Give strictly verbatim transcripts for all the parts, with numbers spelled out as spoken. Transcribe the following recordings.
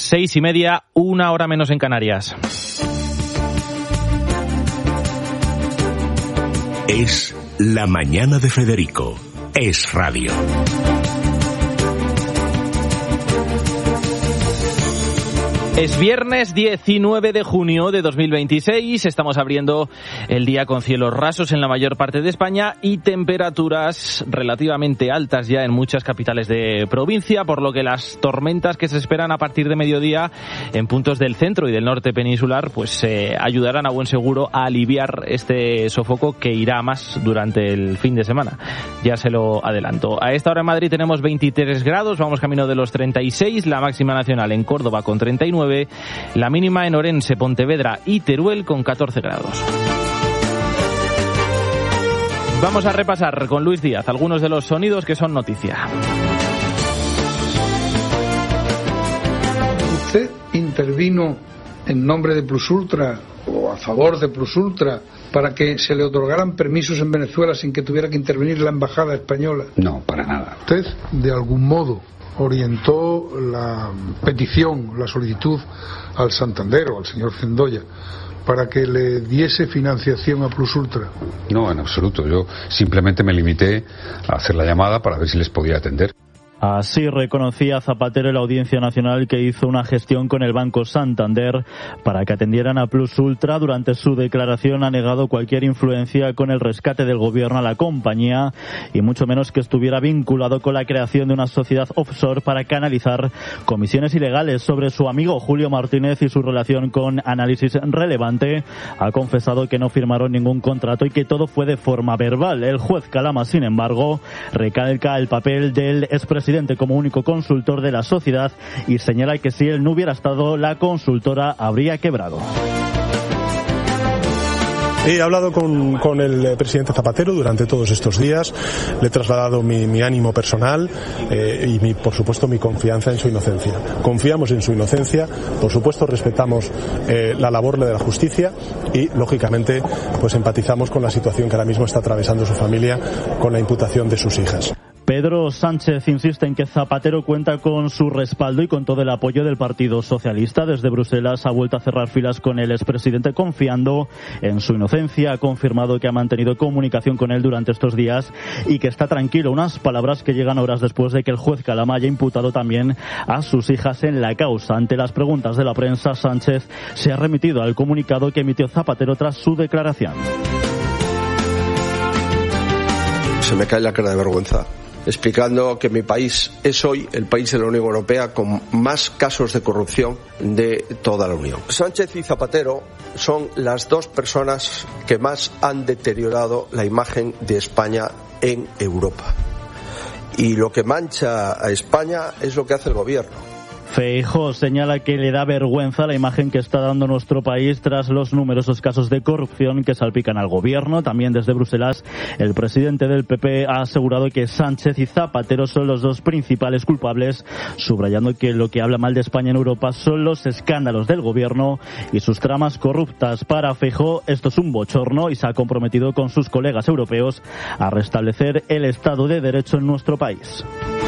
seis y media, una hora menos en Canarias. Es La Mañana de Federico. Es radio. Es viernes diecinueve de junio de dos mil veintiséis, estamos abriendo el día con cielos rasos en la mayor parte de España y temperaturas relativamente altas ya en muchas capitales de provincia, por lo que las tormentas que se esperan a partir de mediodía en puntos del centro y del norte peninsular pues eh, ayudarán a buen seguro a aliviar este sofoco que irá más durante el fin de semana. Ya se lo adelanto. A esta hora en Madrid tenemos veintitrés grados, vamos camino de los treinta y seis, la máxima nacional en Córdoba con treinta y nueve, la mínima en Orense, Pontevedra y Teruel con catorce grados. Vamos a repasar con Luis Díaz algunos de los sonidos que son noticia. ¿Usted intervino en nombre de Plusultra o a favor de Plusultra para que se le otorgaran permisos en Venezuela sin que tuviera que intervenir la embajada española? No, para nada. ¿Usted de algún modo orientó la petición, la solicitud al Santander o al señor Cendoya para que le diese financiación a Plusultra? No, en absoluto. Yo simplemente me limité a hacer la llamada para ver si les podía atender. Así reconocía Zapatero en la Audiencia Nacional que hizo una gestión con el Banco Santander para que atendieran a Plusultra. Durante su declaración ha negado cualquier influencia con el rescate del gobierno a la compañía y mucho menos que estuviera vinculado con la creación de una sociedad offshore para canalizar comisiones ilegales. Sobre su amigo Julio Martínez y su relación con Análisis Relevante, ha confesado que no firmaron ningún contrato y que todo fue de forma verbal. El juez Calama, sin embargo, recalca el papel del expresidente como único consultor de la sociedad y señala que si él no hubiera estado, la consultora habría quebrado. He hablado con, con el presidente Zapatero durante todos estos días, le he trasladado mi, mi ánimo personal eh, y mi, por supuesto mi confianza en su inocencia. Confiamos en su inocencia, por supuesto respetamos eh, la labor de la justicia y lógicamente pues empatizamos con la situación que ahora mismo está atravesando su familia con la imputación de sus hijas. Pedro Sánchez insiste en que Zapatero cuenta con su respaldo y con todo el apoyo del Partido Socialista. Desde Bruselas ha vuelto a cerrar filas con el expresidente confiando en su inocencia. Ha confirmado que ha mantenido comunicación con él durante estos días y que está tranquilo. Unas palabras que llegan horas después de que el juez Calama haya imputado también a sus hijas en la causa. Ante las preguntas de la prensa, Sánchez se ha remitido al comunicado que emitió Zapatero tras su declaración. Se me cae la cara de vergüenza, explicando que mi país es hoy el país de la Unión Europea con más casos de corrupción de toda la Unión. Sánchez y Zapatero son las dos personas que más han deteriorado la imagen de España en Europa. Y lo que mancha a España es lo que hace el gobierno. Feijóo señala que le da vergüenza la imagen que está dando nuestro país tras los numerosos casos de corrupción que salpican al gobierno. También desde Bruselas, el presidente del P P ha asegurado que Sánchez y Zapatero son los dos principales culpables, subrayando que lo que habla mal de España en Europa son los escándalos del gobierno y sus tramas corruptas. Para Feijóo esto es un bochorno y se ha comprometido con sus colegas europeos a restablecer el Estado de Derecho en nuestro país.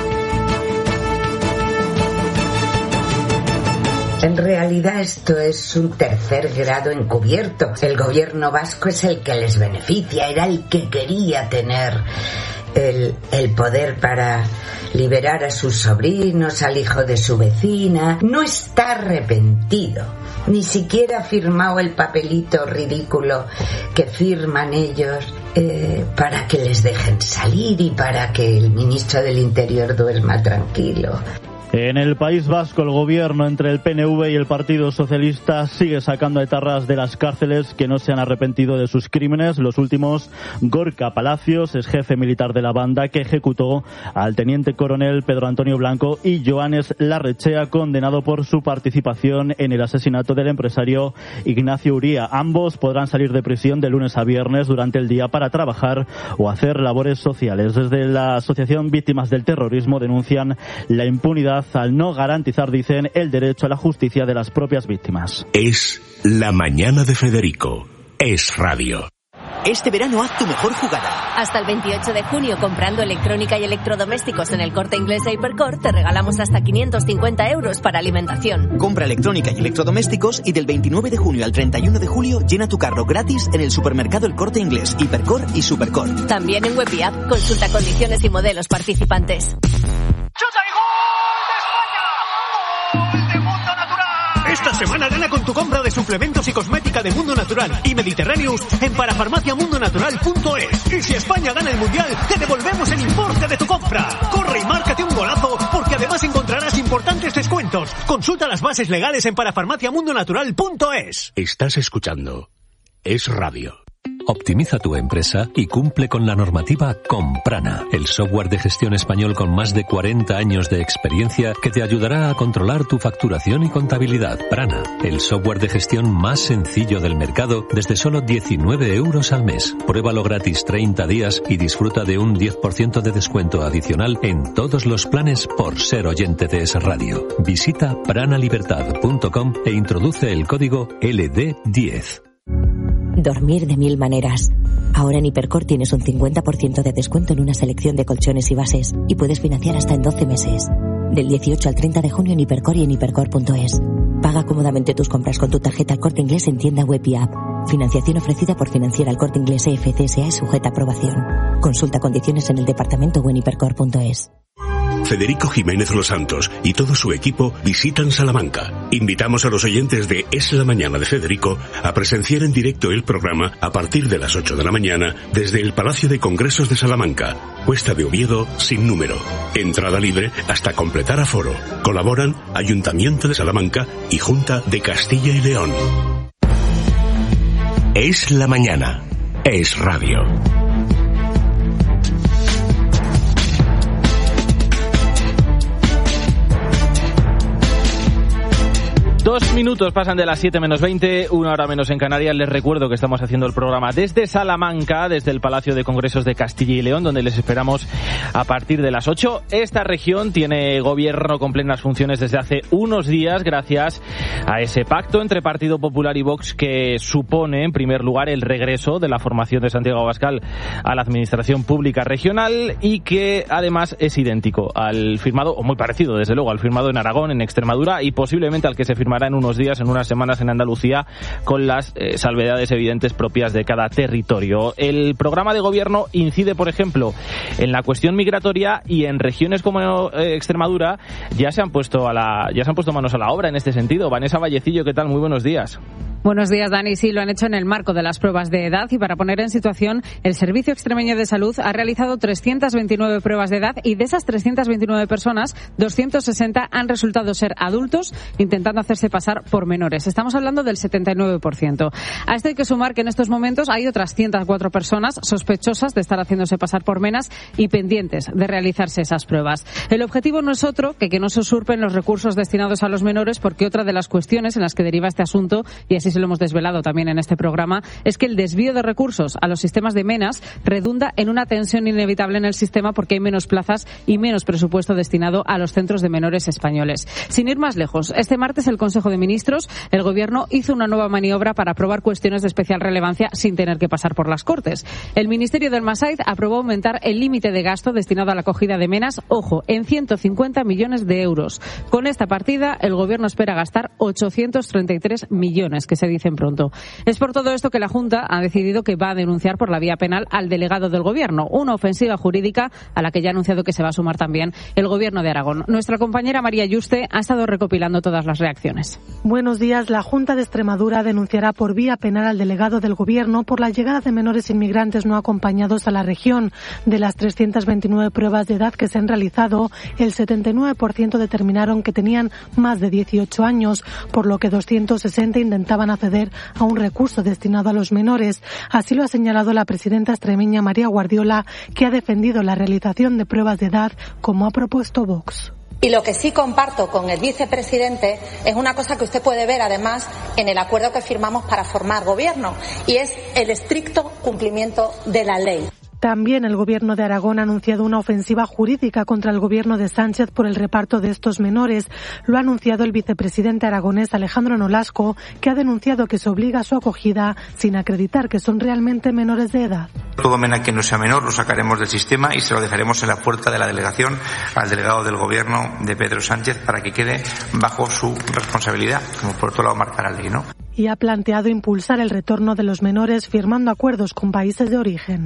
En realidad esto es un tercer grado encubierto. El gobierno vasco es el que les beneficia, era el que quería tener el, el poder para liberar a sus sobrinos, al hijo de su vecina. No está arrepentido, ni siquiera ha firmado el papelito ridículo que firman ellos eh, para que les dejen salir y para que el ministro del Interior duerma tranquilo. En el País Vasco, el gobierno entre el P N V y el Partido Socialista sigue sacando a etarras de las cárceles que no se han arrepentido de sus crímenes. Los últimos, Gorka Palacios, es jefe militar de la banda que ejecutó al teniente coronel Pedro Antonio Blanco, y Joanes Larrechea, condenado por su participación en el asesinato del empresario Ignacio Uría. Ambos podrán salir de prisión de lunes a viernes durante el día para trabajar o hacer labores sociales. Desde la Asociación Víctimas del Terrorismo denuncian la impunidad al no garantizar, dicen, el derecho a la justicia de las propias víctimas. Es La Mañana de Federico. Es radio. Este verano haz tu mejor jugada. Hasta el veintiocho de junio, comprando electrónica y electrodomésticos en el Corte Inglés de Hipercor, te regalamos hasta quinientos cincuenta euros para alimentación. Compra electrónica y electrodomésticos y del veintinueve de junio al treinta y uno de julio llena tu carro gratis en el supermercado El Corte Inglés, Hipercor y Supercor. También en Web y App. Consulta condiciones y modelos participantes. Esta semana gana con tu compra de suplementos y cosmética de Mundo Natural y Mediterráneos en parafarmacia mundo natural punto es. Y si España gana el Mundial, te devolvemos el importe de tu compra. Corre y márcate un golazo, porque además encontrarás importantes descuentos. Consulta las bases legales en parafarmacia mundo natural punto es. Estás escuchando Es Radio. Optimiza tu empresa y cumple con la normativa con Prana, el software de gestión español con más de cuarenta años de experiencia que te ayudará a controlar tu facturación y contabilidad. Prana, el software de gestión más sencillo del mercado desde solo diecinueve euros al mes. Pruébalo gratis treinta días y disfruta de un diez por ciento de descuento adicional en todos los planes por ser oyente de Es Radio. Visita prana libertad punto com e introduce el código L D diez. Dormir de mil maneras. Ahora en Hipercor tienes un cincuenta por ciento de descuento en una selección de colchones y bases y puedes financiar hasta en doce meses. Del dieciocho al treinta de junio en Hipercor y en hipercor punto es. Paga cómodamente tus compras con tu tarjeta El Corte Inglés en tienda web y app. Financiación ofrecida por Financiera El Corte Inglés E F C S A y sujeta a aprobación. Consulta condiciones en el departamento o en hipercor punto es. Federico Jiménez Los Santos y todo su equipo visitan Salamanca. Invitamos a los oyentes de Es la Mañana de Federico a presenciar en directo el programa a partir de las ocho de la mañana desde el Palacio de Congresos de Salamanca, Cuesta de Oviedo sin número. Entrada libre hasta completar aforo. Colaboran Ayuntamiento de Salamanca y Junta de Castilla y León. Es la Mañana. Es Radio. Dos minutos pasan de las siete menos veinte, una hora menos en Canarias. Les recuerdo que estamos haciendo el programa desde Salamanca, desde el Palacio de Congresos de Castilla y León, donde les esperamos a partir de las ocho. Esta región tiene gobierno con plenas funciones desde hace unos días, gracias a ese pacto entre Partido Popular y Vox que supone, en primer lugar, el regreso de la formación de Santiago Abascal a la Administración Pública Regional y que, además, es idéntico al firmado, o muy parecido, desde luego, al firmado en Aragón, en Extremadura y posiblemente al que se firmará en unos días, en unas semanas en Andalucía, con las eh, salvedades evidentes propias de cada territorio. El programa de gobierno incide, por ejemplo, en la cuestión migratoria y en regiones como eh, Extremadura ya se han puesto a la ya se han puesto manos a la obra en este sentido. Vanessa Vallecillo, ¿qué tal? Muy buenos días. Buenos días, Dani. Sí, lo han hecho en el marco de las pruebas de edad y para poner en situación, el Servicio Extremeño de Salud ha realizado trescientas veintinueve pruebas de edad y de esas trescientas veintinueve personas, doscientas sesenta han resultado ser adultos intentando hacerse pasar por menores. Estamos hablando del setenta y nueve por ciento. A esto hay que sumar que en estos momentos hay otras ciento cuatro personas sospechosas de estar haciéndose pasar por menas y pendientes de realizarse esas pruebas. El objetivo no es otro que que no se usurpen los recursos destinados a los menores, porque otra de las cuestiones en las que deriva este asunto, y así se lo hemos desvelado también en este programa, es que el desvío de recursos a los sistemas de menas redunda en una tensión inevitable en el sistema porque hay menos plazas y menos presupuesto destinado a los centros de menores españoles. Sin ir más lejos, este martes el Consejo de Ministros, el Gobierno hizo una nueva maniobra para aprobar cuestiones de especial relevancia sin tener que pasar por las Cortes. El Ministerio del Masait aprobó aumentar el límite de gasto destinado a la acogida de menas, ojo, en ciento cincuenta millones de euros. Con esta partida, el Gobierno espera gastar ochocientos treinta y tres millones, que se dicen pronto. Es por todo esto que la Junta ha decidido que va a denunciar por la vía penal al delegado del Gobierno, una ofensiva jurídica a la que ya ha anunciado que se va a sumar también el Gobierno de Aragón. Nuestra compañera María Yuste ha estado recopilando todas las reacciones. Buenos días. La Junta de Extremadura denunciará por vía penal al delegado del Gobierno por la llegada de menores inmigrantes no acompañados a la región. De las trescientas veintinueve pruebas de edad que se han realizado, el setenta y nueve por ciento determinaron que tenían más de dieciocho años, por lo que doscientos sesenta intentaban acceder a un recurso destinado a los menores. Así lo ha señalado la presidenta extremeña María Guardiola, que ha defendido la realización de pruebas de edad como ha propuesto Vox. Y lo que sí comparto con el vicepresidente es una cosa que usted puede ver además en el acuerdo que firmamos para formar gobierno, y es el estricto cumplimiento de la ley. También el Gobierno de Aragón ha anunciado una ofensiva jurídica contra el Gobierno de Sánchez por el reparto de estos menores. Lo ha anunciado el vicepresidente aragonés Alejandro Nolasco, que ha denunciado que se obliga a su acogida sin acreditar que son realmente menores de edad. Todo mena que no sea menor lo sacaremos del sistema y se lo dejaremos en la puerta de la delegación al delegado del Gobierno de Pedro Sánchez para que quede bajo su responsabilidad, como por otro lado marca la ley, ¿no? Y ha planteado impulsar el retorno de los menores firmando acuerdos con países de origen.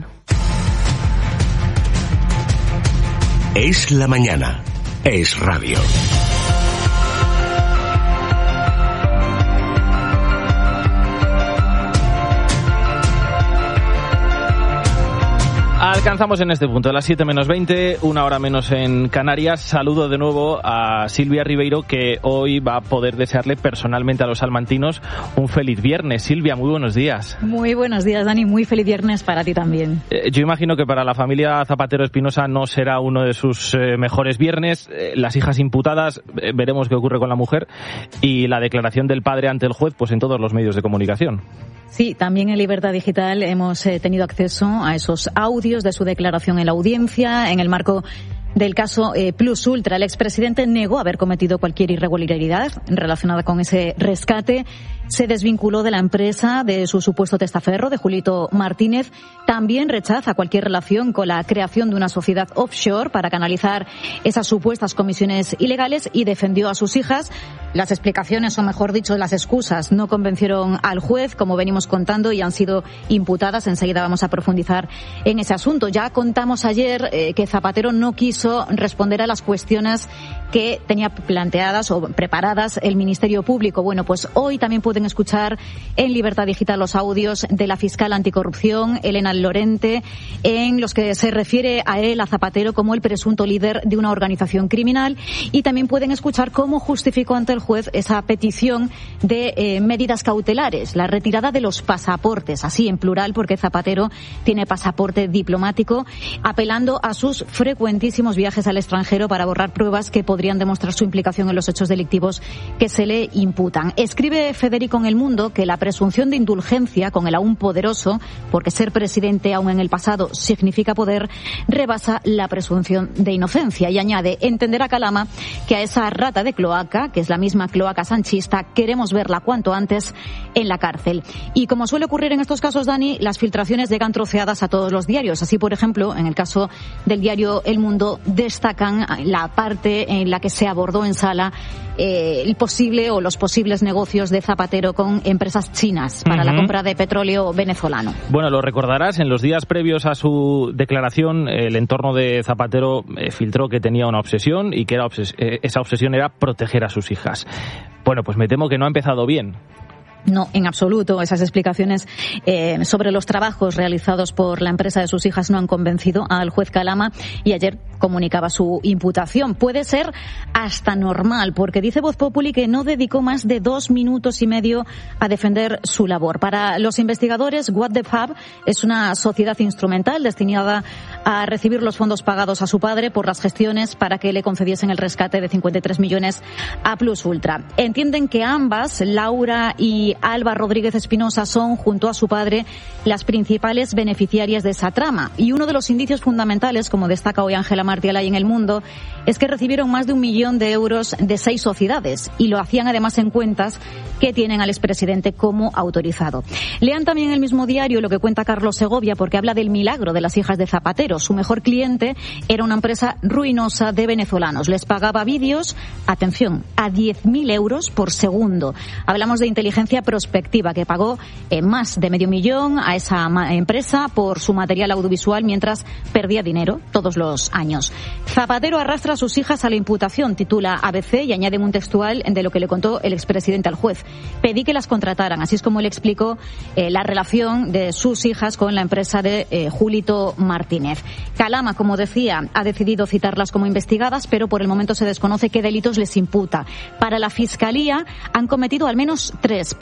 Es la mañana. Es radio. Alcanzamos en este punto, a las siete menos veinte, una hora menos en Canarias. Saludo de nuevo a Silvia Ribeiro, que hoy va a poder desearle personalmente a los salmantinos un feliz viernes. Silvia, muy buenos días. Muy buenos días, Dani. Muy feliz viernes para ti también. Eh, yo imagino que para la familia Zapatero Espinosa no será uno de sus eh, mejores viernes. Eh, las hijas imputadas, eh, veremos qué ocurre con la mujer, y la declaración del padre ante el juez, pues en todos los medios de comunicación. Sí, también en Libertad Digital hemos eh, tenido acceso a esos audios de su declaración en la audiencia. En el marco del caso eh, Plus Ultra, el expresidente negó haber cometido cualquier irregularidad relacionada con ese rescate. Se desvinculó de la empresa, de su supuesto testaferro, de Julito Martínez. También rechaza cualquier relación con la creación de una sociedad offshore para canalizar esas supuestas comisiones ilegales, y defendió a sus hijas. Las explicaciones, o mejor dicho, las excusas, no convencieron al juez, como venimos contando, y han sido imputadas. Enseguida vamos a profundizar en ese asunto. Ya contamos ayer eh, que Zapatero no quiso responder a las cuestiones que tenía planteadas o preparadas el Ministerio Público. Bueno, pues hoy también pueden escuchar en Libertad Digital los audios de la fiscal anticorrupción, Elena Lorente, en los que se refiere a él, a Zapatero, como el presunto líder de una organización criminal, y también pueden escuchar cómo justificó ante el juez esa petición de eh, medidas cautelares, la retirada de los pasaportes, así en plural, porque Zapatero tiene pasaporte diplomático, apelando a sus frecuentísimos viajes al extranjero para borrar pruebas que podrían demostrar su implicación en los hechos delictivos que se le imputan. Escribe Federico en El Mundo que la presunción de indulgencia con el aún poderoso, porque ser presidente aún en el pasado significa poder, rebasa la presunción de inocencia, y añade: entenderá Calama que a esa rata de cloaca, que es la misma cloaca sanchista, queremos verla cuanto antes en la cárcel. Y como suele ocurrir en estos casos, Dani, las filtraciones llegan troceadas a todos los diarios. Así, por ejemplo, en el caso del diario El Mundo, destacan la parte en la que se abordó en sala eh, el posible o los posibles negocios de Zapatero con empresas chinas para uh-huh. la compra de petróleo venezolano. Bueno, lo recordarás, en los días previos a su declaración, el entorno de Zapatero eh, filtró que tenía una obsesión, y que era obses- eh, esa obsesión era proteger a sus hijas. Bueno, pues me temo que no ha empezado bien. No, en absoluto. Esas explicaciones eh, sobre los trabajos realizados por la empresa de sus hijas no han convencido al juez Calama, y ayer comunicaba su imputación. Puede ser hasta normal, porque dice Voz Populi que no dedicó más de dos minutos y medio a defender su labor. Para los investigadores, What the Fab es una sociedad instrumental destinada a recibir los fondos pagados a su padre por las gestiones para que le concediesen el rescate de cincuenta y tres millones a Plus Ultra. Entienden que ambas, Laura y Alba Rodríguez Espinosa, son, junto a su padre, las principales beneficiarias de esa trama. Y uno de los indicios fundamentales, como destaca hoy Ángela Martialay en El Mundo, es que recibieron más de un millón de euros de seis sociedades, y lo hacían además en cuentas que tienen al expresidente como autorizado. Lean también el mismo diario lo que cuenta Carlos Segovia, porque habla del milagro de las hijas de Zapatero. Su mejor cliente era una empresa ruinosa de venezolanos. Les pagaba vídeos, atención, a diez mil euros por segundo. Hablamos de inteligencia prospectiva, que pagó eh, más de medio millón a esa empresa por su material audiovisual, mientras perdía dinero todos los años. Zapatero arrastra a sus hijas a la imputación, titula A B C, y añade un textual de lo que le contó el expresidente al juez. Pedí que las contrataran, así es como le explicó eh, la relación de sus hijas con la empresa de eh, Julito Martínez. Calama, como decía, ha decidido citarlas como investigadas, pero por el momento se desconoce qué delitos les imputa. Para la Fiscalía han cometido al menos tres,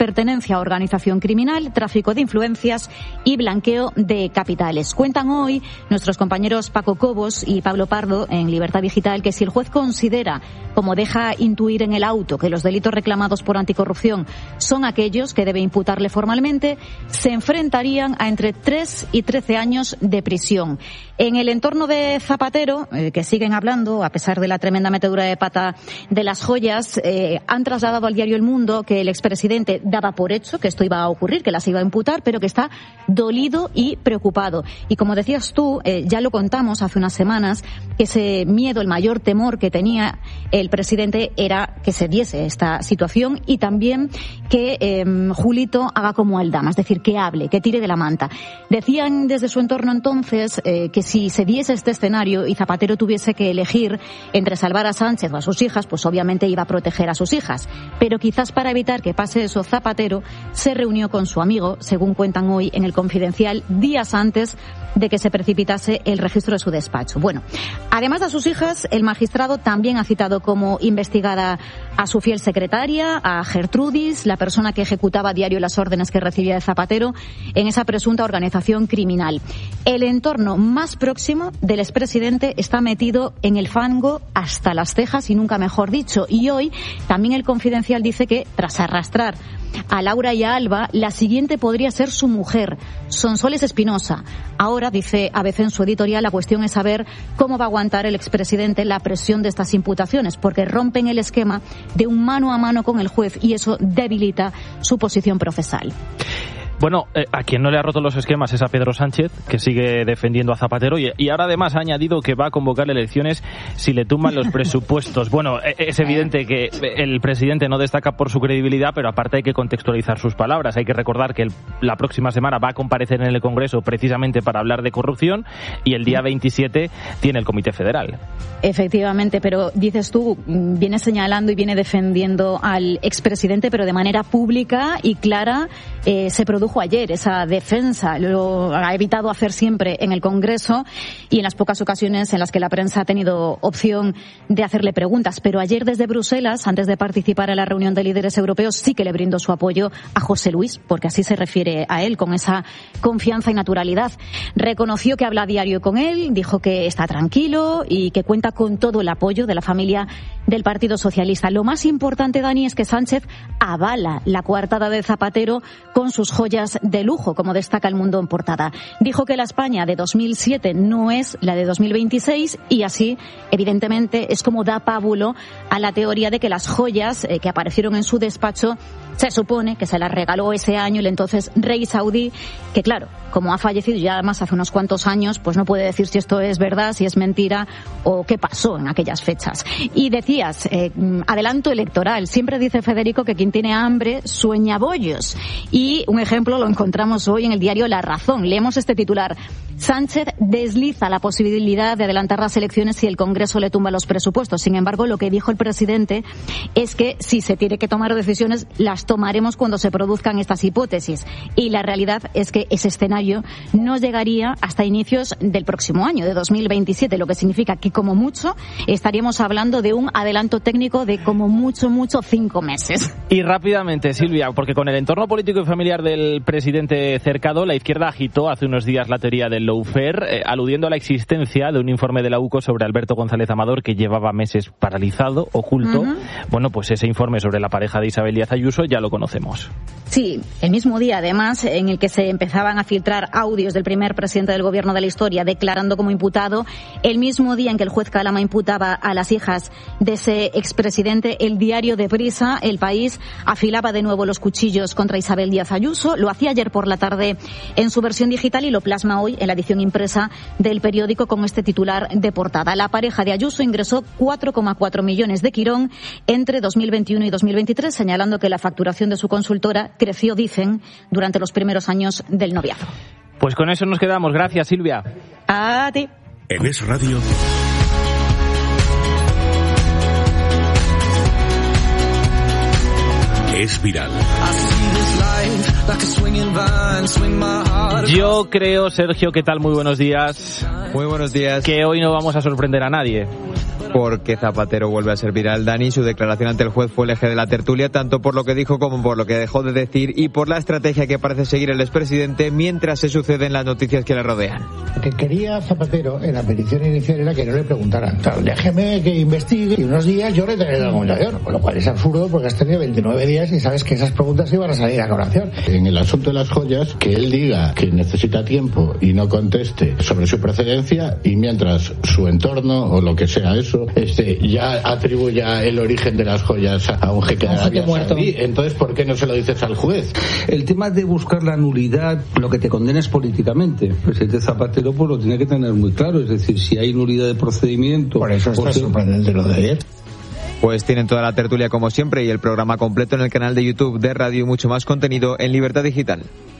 pertenencia a organización criminal, tráfico de influencias y blanqueo de capitales. Cuentan hoy nuestros compañeros Paco Cobos y Pablo Pardo en Libertad Digital que si el juez considera, como deja intuir en el auto, que los delitos reclamados por anticorrupción son aquellos que debe imputarle formalmente, se enfrentarían a entre tres y trece años de prisión. En el entorno de Zapatero, eh, que siguen hablando, a pesar de la tremenda metedura de pata de las joyas, eh, han trasladado al diario El Mundo que el expresidente daba por hecho que esto iba a ocurrir, que las iba a imputar, pero que está dolido y preocupado. Y como decías tú, eh, ya lo contamos hace unas semanas, que ese miedo, el mayor temor que tenía el presidente era que se diese esta situación y también que eh, Julito haga como Aldama, es decir, que hable, que tire de la manta. Decían desde su entorno entonces eh, que si se diese este escenario y Zapatero tuviese que elegir entre salvar a Sánchez o a sus hijas, pues obviamente iba a proteger a sus hijas. Pero quizás para evitar que pase eso, Zapatero se reunió con su amigo, según cuentan hoy en El Confidencial, días antes de que se precipitase el registro de su despacho. Bueno, además de a sus hijas, el magistrado también ha citado como investigada a su fiel secretaria, a Gertrudis, la persona que ejecutaba a diario las órdenes que recibía de Zapatero en esa presunta organización criminal. El entorno más próximo del expresidente está metido en el fango hasta las cejas y nunca mejor dicho. Y hoy también El Confidencial dice que, tras arrastrar a Laura y a Alba, la siguiente podría ser su mujer, Sonsoles Espinosa. Ahora, dice A B C en su editorial, la cuestión es saber cómo va a aguantar el expresidente la presión de estas imputaciones, porque rompen el esquema de un mano a mano con el juez y eso debilita su posición procesal. Bueno, eh, a quien no le ha roto los esquemas es a Pedro Sánchez, que sigue defendiendo a Zapatero y, y ahora además ha añadido que va a convocar elecciones si le tumban los presupuestos. Bueno, es evidente que el presidente no destaca por su credibilidad, pero aparte hay que contextualizar sus palabras. Hay que recordar que el, la próxima semana va a comparecer en el Congreso precisamente para hablar de corrupción y el día veintisiete tiene el Comité Federal. Efectivamente, pero dices tú, viene señalando y viene defendiendo al expresidente, pero de manera pública y clara. Eh, se produce ayer esa defensa, lo ha evitado hacer siempre en el Congreso y en las pocas ocasiones en las que la prensa ha tenido opción de hacerle preguntas. Pero ayer desde Bruselas, antes de participar en la reunión de líderes europeos, sí que le brindó su apoyo a José Luis, porque así se refiere a él, con esa confianza y naturalidad. Reconoció que habla a diario con él, dijo que está tranquilo y que cuenta con todo el apoyo de la familia del Partido Socialista. Lo más importante, Dani, es que Sánchez avala la coartada de Zapatero con sus joyas de lujo, como destaca El Mundo en portada. Dijo que la España de dos mil siete no es la de dos mil veintiséis y así, evidentemente, es como da pábulo a la teoría de que las joyas eh, que aparecieron en su despacho se supone que se las regaló ese año el entonces rey saudí, que claro, como ha fallecido ya además hace unos cuantos años, pues no puede decir si esto es verdad, si es mentira o qué pasó en aquellas fechas. Y decías, eh, adelanto electoral. Siempre dice Federico que quien tiene hambre sueña bollos. Y un ejemplo lo encontramos hoy en el diario La Razón. Leemos este titular. Sánchez desliza la posibilidad de adelantar las elecciones si el Congreso le tumba los presupuestos. Sin embargo, lo que dijo el presidente es que si se tiene que tomar decisiones, las tomaremos cuando se produzcan estas hipótesis. Y la realidad es que ese escenario no llegaría hasta inicios del próximo año, de dos mil veintisiete, lo que significa que como mucho estaríamos hablando de un adelanto técnico de como mucho, mucho cinco meses. Y rápidamente, Silvia, porque con el entorno político y familiar del presidente cercado, la izquierda agitó hace unos días la teoría del lawfare, eh, aludiendo a la existencia de un informe de la U C O sobre Alberto González Amador que llevaba meses paralizado, oculto. Uh-huh. Bueno, pues ese informe sobre la pareja de Isabel Díaz Ayuso ya lo conocemos. Sí, el mismo día, además, en el que se empezaban a filtrar audios del primer presidente del gobierno de la historia declarando como imputado, el mismo día en que el juez Calama imputaba a las hijas de ese expresidente, el diario de Prisa, El País, afilaba de nuevo los cuchillos contra Isabel Díaz Ayuso. Lo hacía ayer por la tarde en su versión digital y lo plasma hoy en la edición impresa del periódico con este titular de portada. La pareja de Ayuso ingresó cuatro coma cuatro millones de Quirón entre dos mil veintiuno y dos mil veintitrés, señalando que la facturación de su consultora creció, dicen, durante los primeros años del noviazgo. Pues con eso nos quedamos. Gracias, Silvia. A ti. En Es Radio. Es viral. Yo creo, Sergio, ¿qué tal? Muy buenos días. Muy buenos días. Que hoy no vamos a sorprender a nadie. porque Zapatero vuelve a ser viral. Dani, su declaración ante el juez fue el eje de la tertulia, tanto por lo que dijo como por lo que dejó de decir y por la estrategia que parece seguir el expresidente mientras se suceden las noticias que le rodean. Lo que quería Zapatero en la petición inicial era que no le preguntaran, déjeme que investigue y unos días yo le daré la comunicación, con lo cual es absurdo porque has tenido veintinueve días y sabes que esas preguntas iban a salir a colación. En el asunto de las joyas, que él diga que necesita tiempo y no conteste sobre su procedencia, y mientras su entorno o lo que sea eso, este ya atribuya el origen de las joyas a un jeque de Arabia Saudí, entonces ¿por qué no se lo dices al juez? El tema de buscar la nulidad, lo que te condena es políticamente. El presidente Zapatero pues lo tiene que tener muy claro, es decir, si hay nulidad de procedimiento... Por eso está sorprendente lo de ayer. Pues tienen toda la tertulia como siempre y el programa completo en el canal de YouTube de Radio y mucho más contenido en Libertad Digital.